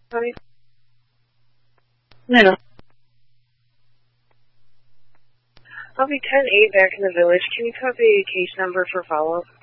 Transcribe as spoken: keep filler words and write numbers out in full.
Copy. No. Copy ten eight back in the village. Can you copy a case number for follow-up?